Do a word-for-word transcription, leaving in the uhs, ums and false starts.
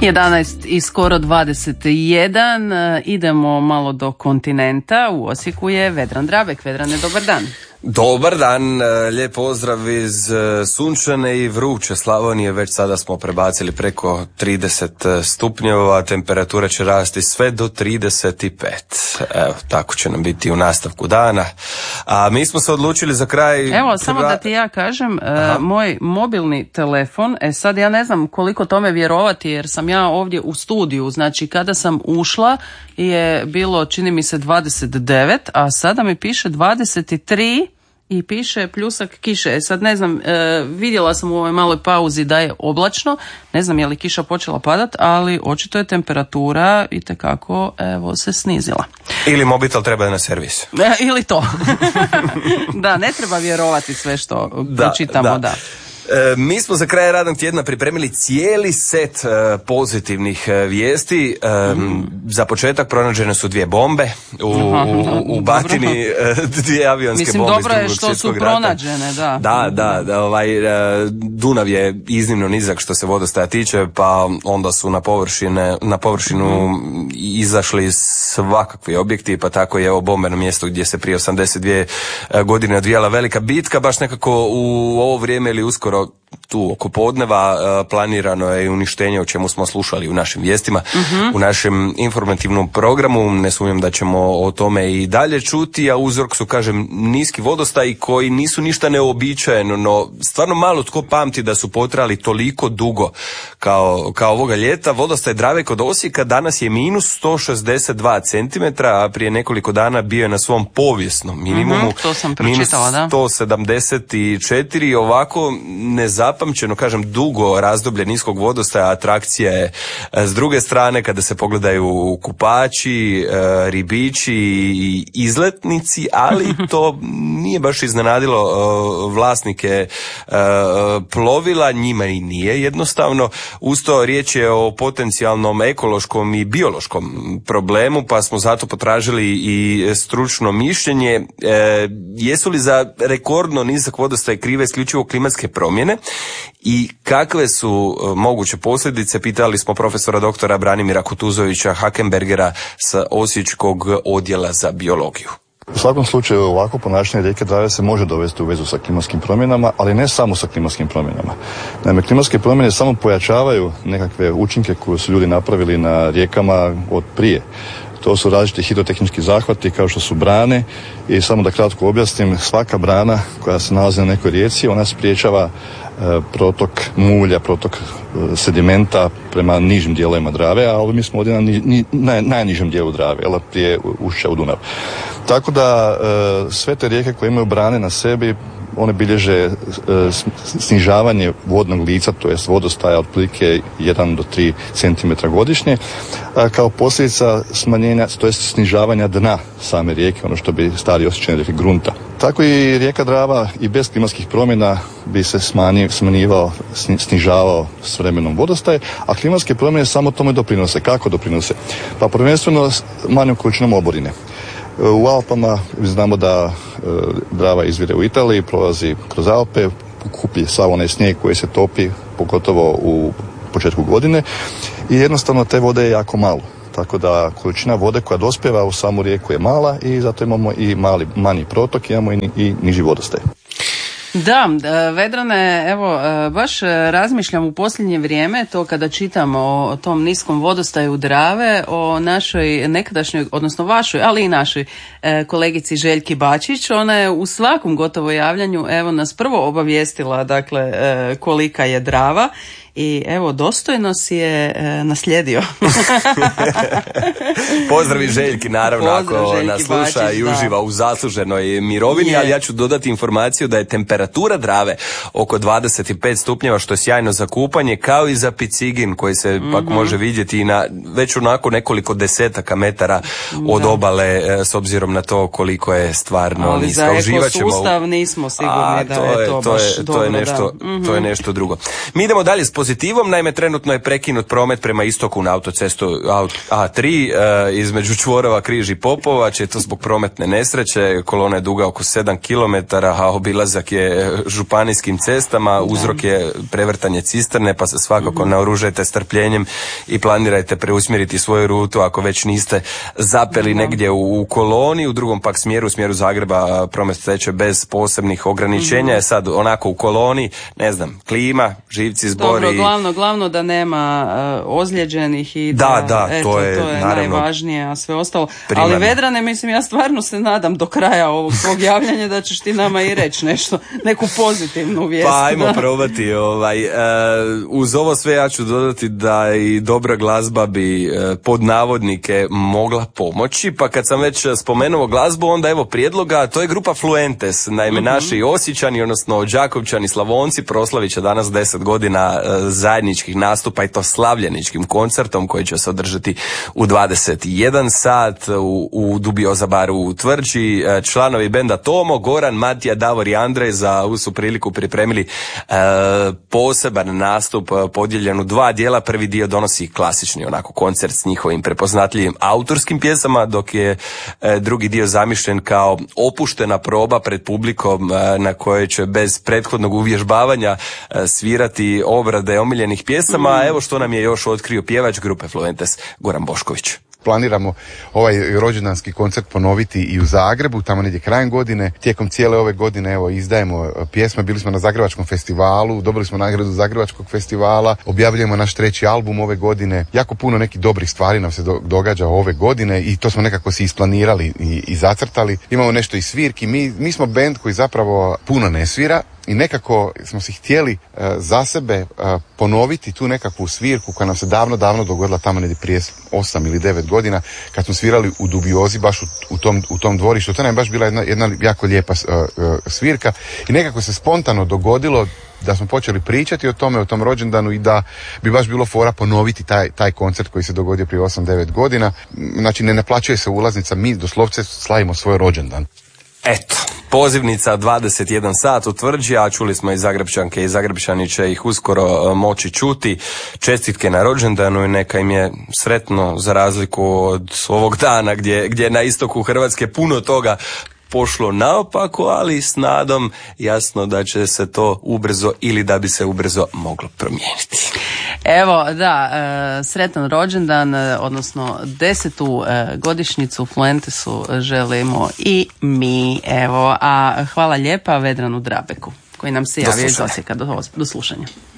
jedanaest i skoro dvadeset jedan. Idemo malo do kontinenta. U Osijeku je Vedran Drabek. Vedrane, dobar dan. Dobar dan, lijep pozdrav iz sunčane i vruće Slavonije. Već sada smo prebacili preko trideset stupnjeva, temperatura će rasti sve do trideset pet. Evo, tako će nam biti u nastavku dana. A mi smo se odlučili za kraj... Evo, samo da ti ja kažem, Aha. moj mobilni telefon, e sad ja ne znam koliko tome vjerovati jer sam ja ovdje u studiju, znači kada sam ušla je bilo, čini mi se, dvadeset devet, a sada mi piše dvadeset tri i piše pljusak kiše. Sad ne znam, e, vidjela sam u ovoj maloj pauzi da je oblačno, ne znam je li kiša počela padat, ali očito je temperatura itekako evo se snizila. Ili mobitel treba na servis. E, ili to. Da, ne treba vjerovati sve što da, čitamo, da. da. E, mi smo za kraj radnog tjedna pripremili cijeli set e, pozitivnih e, vijesti. E, mm. Za početak pronađene su dvije bombe u, u, u Batini, e, dvije avionske Mislim, bombe. Dobro je što su pronađene, da. Da, da, da ovaj, e, Dunav je iznimno nizak što se vodostaja tiče, pa onda su na, površine, na površinu mm. izašli svakakvi objekti, pa tako je ovo bombeno mjesto gdje se prije osamdeset dvije godine odvijala velika bitka, baš nekako u ovo vrijeme ili uskoro tu oko podneva planirano je uništenje, o čemu smo slušali u našim vijestima, uh-huh. u našem informativnom programu. Ne sumnjam da ćemo o tome i dalje čuti, a uzrok su, kažem, niski vodostaji koji nisu ništa neobičajeno, no stvarno malo tko pamti da su potrajali toliko dugo kao, kao ovoga ljeta. Vodostaj Drave kod Osijeka danas je minus sto šezdeset dva centimetra, a prije nekoliko dana bio je na svom povijesnom minimumu, uh-huh, to sam pročitala, minus sto sedamdeset četiri, ovako nezapamćeno, kažem, dugo razdoblje niskog vodostaja. Atrakcija je s druge strane kada se pogledaju kupači, ribiči i izletnici, ali to nije baš iznenadilo vlasnike plovila, njima i nije jednostavno. Usto riječ je o potencijalnom ekološkom i biološkom problemu, pa smo zato potražili i stručno mišljenje. Jesu li za rekordno nizak vodostaj krive isključivo klimatske promjene i kakve su moguće posljedice, pitali smo profesora doktora Branimira Kutuzovića Hakenbergera sa Osječkog odjela za biologiju. U svakom slučaju ovako ponašanje rijeke Drave se može dovesti u vezu sa klimatskim promjenama, ali ne samo sa klimatskim promjenama. Naime, klimatske promjene samo pojačavaju nekakve učinke koje su ljudi napravili na rijekama od prije. To su različiti hidrotehnički zahvati kao što su brane i samo da kratko objasnim, svaka brana koja se nalazi na nekoj rijeci, ona spriječava e, protok mulja, protok e, sedimenta prema nižim dijelovima Drave, a mi smo ovdje na ni, ni, naj, najnižem dijelu Drave, jel, prije ušća u Dunav. Tako da e, sve te rijeke koje imaju brane na sebi, one bilježe e, snižavanje vodnog lica, to jest vodostaja otprilike jedan do tri centimetra godišnje, a kao posljedica smanjenja, to jest snižavanja dna same rijeke, ono što bi stari Osječani rekli grunta. Tako i rijeka Drava i bez klimatskih promjena bi se smanji, smanjivao, snižavao s vremenom vodostaj, a klimatske promjene samo tome doprinose. Kako doprinose? Pa prvenstveno manjom količinom oborine. U Alpama znamo da e, Drava izvire u Italiji, prolazi kroz Alpe, kupi sav onaj snijeg koji se topi, pogotovo u početku godine, i jednostavno te vode je jako malo. Tako da količina vode koja dospijeva u samu rijeku je mala i zato imamo i mali, manji protok, imamo i, i niži vodostaj. Da, Vedrane, evo, baš razmišljam u posljednje vrijeme, to kada čitamo o tom niskom vodostaju Drave, o našoj nekadašnjoj, odnosno vašoj, ali i našoj kolegici Željki Bačić. Ona je u svakom gotovo javljanju, evo, nas prvo obavijestila, dakle, kolika je Drava. I evo, dostojno si je e, naslijedio. Pozdravi Željki, naravno, Pozdrav ako Željki nas sluša Bačić, i uživa da. u zasluženoj mirovini, je. ali ja ću dodati informaciju da je temperatura Drave oko dvadeset pet stupnjeva, što je sjajno za kupanje, kao i za Picigin, koji se mm-hmm. pak može vidjeti i na već onako nekoliko desetaka metara od da. obale, e, s obzirom na to koliko je stvarno niska. Ali za ekosustav nismo sigurni A, da je to, je, to baš je, dobro. To je, nešto, mm-hmm. to je nešto drugo. Mi idemo dalje s pozitivom, naime trenutno je prekinut promet prema istoku na autocestu A tri e, između čvorova Križ i Popovač, je to zbog prometne nesreće, kolona je duga oko sedam kilometara, a obilazak je županijskim cestama, uzrok je prevrtanje cisterne, pa se svakako naoružajte strpljenjem i planirajte preusmjeriti svoju rutu ako već niste zapeli negdje u, u koloni, u drugom pak smjeru, u smjeru Zagreba promet teče bez posebnih ograničenja, je sad onako u koloni, ne znam, klima, živci zbori. Dobro, glavno, glavno da nema uh, ozlijeđenih i da, da, da eto, to je, to je naravno, najvažnije, a sve ostalo. primarno. Ali Vedrane, mislim, ja stvarno se nadam do kraja ovog svog javljanja da ćeš ti nama i reći nešto, neku pozitivnu vijest. Pa ajmo probati. Ovaj, uh, uz ovo sve ja ću dodati da i dobra glazba bi uh, pod navodnike mogla pomoći, pa kad sam već spomenuo glazbu, onda evo prijedloga, to je grupa Fluentes, naime mm-hmm. naši Osječani, odnosno Đakovčani, Slavonci, proslavit će danas deset godina uh, zajedničkih nastupa i to slavljeničkim koncertom koji će se održati u dvadeset jedan sat u, u Dubioza baru u Tvrđi. Uh, članovi benda Tomo, Goran, Matija, Davor i Andrej za ovu su priliku pripremili uh, poseban nastup uh, podijeljen u dva dijela. Prvi dio donosi klasični onako koncert s njihovim prepoznatljivim autorskim pjesama, dok je uh, drugi dio zamišljen kao opuštena proba pred publikom uh, na kojoj će bez prethodnog uvježbavanja uh, svirati obrade omiljenih pjesama. Mm. Evo što nam je još otkrio pjevač grupe Fluentes, Goran Bošković. Planiramo ovaj rođendanski koncert ponoviti i u Zagrebu, tamo negdje krajem godine. Tijekom cijele ove godine evo izdajemo pjesme, bili smo na Zagrebačkom festivalu, dobili smo nagradu Zagrebačkog festivala, objavljujemo naš treći album ove godine. Jako puno nekih dobrih stvari nam se do, događa ove godine i to smo nekako si isplanirali i, i zacrtali. Imamo nešto i svirki, mi, mi smo bend koji zapravo puno ne svira i nekako smo si htjeli uh, za sebe uh, ponoviti tu nekakvu svirku koja nam se davno, davno dogodila tamo negdje prije osam ili devet godina kad smo svirali u Dubiozi baš u, u, tom, u tom dvorištu. To nam je baš bila jedna, jedna jako lijepa uh, uh, svirka i nekako se spontano dogodilo da smo počeli pričati o tome, o tom rođendanu i da bi baš bilo fora ponoviti taj, taj koncert koji se dogodio prije osam devet godina. Znači ne naplaćuje se ulaznica, mi doslovce slavimo svoj rođendan. Eto, pozivnica dvadeset jedan sat u Tvrđi, a čuli smo i Zagrebčanke i Zagrebčani će ih uskoro moći čuti. Čestitke na rođendanu i neka im je sretno za razliku od ovog dana gdje, gdje je na istoku Hrvatske puno toga pošlo naopako, ali s nadom jasno da će se to ubrzo ili da bi se ubrzo moglo promijeniti. Evo, da, e, sretan rođendan, e, odnosno desetu e, godišnjicu Fluentesu želimo i mi, evo, a hvala lijepa Vedranu Drabeku koji nam se javio iz Osijeka. Do, do slušanja.